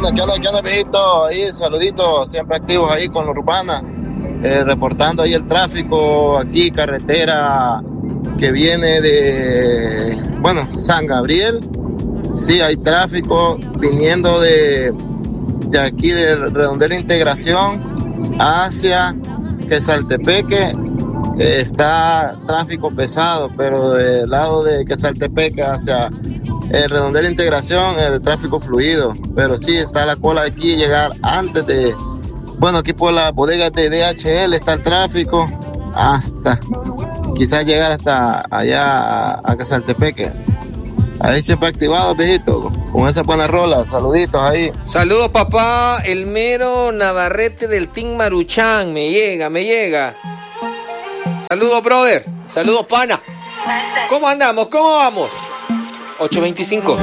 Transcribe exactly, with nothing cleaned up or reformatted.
onda, qué onda, qué onda, viejito? Ahí, saluditos, siempre activos ahí con la Urbana, eh, reportando ahí el tráfico, aquí, carretera que viene de, bueno, San Gabriel. Sí, hay tráfico viniendo de, de aquí, de Redondela Integración, hacia Quesaltepeque. Eh, está tráfico pesado, pero del lado de Quesaltepeque hacia eh, Redondela Integración, el tráfico fluido. Pero sí, está la cola de aquí, llegar antes de, bueno, aquí por las bodegas de D H L está el tráfico, hasta, quizás llegar hasta allá a, a Quesaltepeque. Ahí siempre activado, viejito, con esa buena rola. Saluditos ahí. Saludos, papá. El mero Navarrete del Team Maruchan. Me llega, me llega. Saludos, brother. Saludos, pana. ¿Cómo andamos? ¿Cómo vamos? ocho veinticinco.